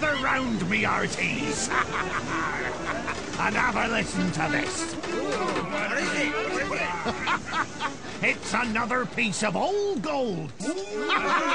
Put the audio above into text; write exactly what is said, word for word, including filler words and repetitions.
Gather round me, hearties, and have a listen to this. What is it? What is it? It's another piece of old gold.